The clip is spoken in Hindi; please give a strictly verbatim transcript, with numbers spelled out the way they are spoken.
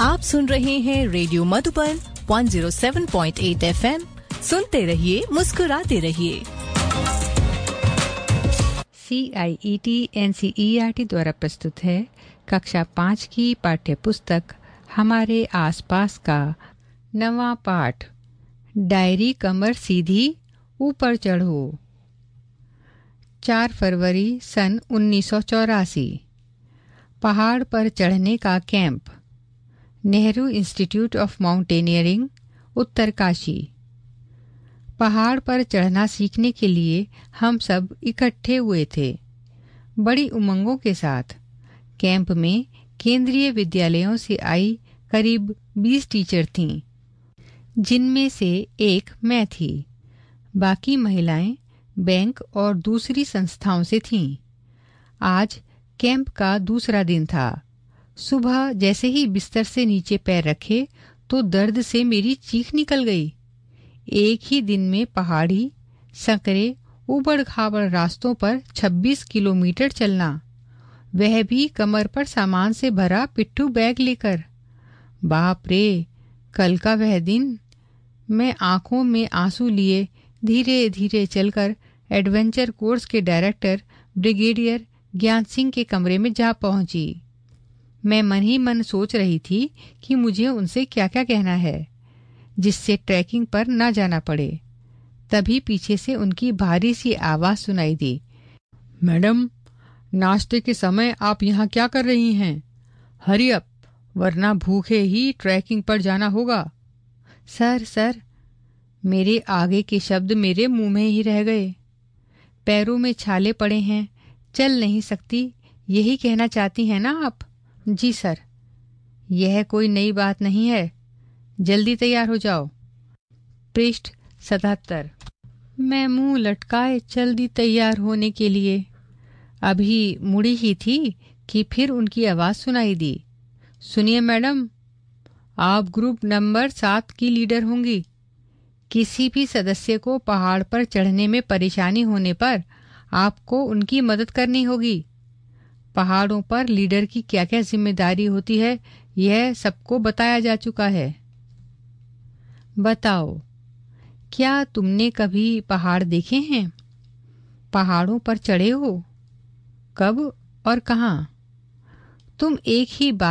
आप सुन रहे हैं रेडियो मधुबन एक सौ सात पॉइंट आठ एफएम। सुनते रहिए, मुस्कुराते रहिए। सी आई E T N C E R T द्वारा प्रस्तुत है कक्षा पाँच की पाठ्य पुस्तक हमारे आसपास का नवा पाठ, डायरी कमर सीधी ऊपर चढ़ो। चार फरवरी सन उन्नीस सौ चौरासी। पहाड़ पर चढ़ने का camp, Nehru institute of mountaineering, Uttarkashi. पहाड़ पर चढ़ना सीखने के लिए हम सब इकट्ठे हुए थे, बड़ी उमंगों के साथ। कैंप में केंद्रीय विद्यालयों से आई करीब बीस टीचर थीं, जिनमें से एक मैं थी। बाकी महिलाएं बैंक और दूसरी संस्थाओं से थीं। आज कैंप का दूसरा दिन था। सुबह जैसे ही बिस्तर से नीचे पैर रखे तो दर्द से मेरी चीख निकल गई। एक ही दिन में पहाड़ी, संकरे, उबड़-खाबड़ रास्तों पर छब्बीस किलोमीटर चलना, वह भी कमर पर सामान से भरा पिट्ठू बैग लेकर। बाप रे, कल का वह दिन! मैं आंखों में आंसू लिए धीरे धीरे चलकर एडवेंचर कोर्स के डायरेक्टर ब्रिगेडियर ज्ञान सिंह के कमरे में जा पहुंची। मैं मन ही मन सोच रही थी कि मुझे उनसे क्या क्या कहना है जिससे ट्रैकिंग पर न जाना पड़े। तभी पीछे से उनकी भारी सी आवाज सुनाई दी। मैडम, नाश्ते के समय आप यहाँ क्या कर रही हैं? हरी अप, वरना भूखे ही ट्रैकिंग पर जाना होगा। सर सर मेरे आगे के शब्द मेरे मुंह में ही रह गए। पैरों में छाले पड़े हैं, चल नहीं सकती, यही कहना चाहती हैं ना आप? जी सर। यह कोई नई बात नहीं है, जल्दी तैयार हो जाओ। पृष्ठ सतहत्तर। मैं मुंह लटकाए चल दी तैयार होने के लिए। अभी मुड़ी ही थी कि फिर उनकी आवाज सुनाई दी। सुनिए मैडम, आप ग्रुप नंबर सात की लीडर होंगी। किसी भी सदस्य को पहाड़ पर चढ़ने में परेशानी होने पर आपको उनकी मदद करनी होगी। पहाड़ों पर लीडर की क्या क्या जिम्मेदारी होती है, यह सबको बताया जा चुका है। बताओ, क्या तुमने कभी पहाड़ देखे हैं? पहाड़ों पर चढ़े हो? कब और कहाँ? तुम एक ही बात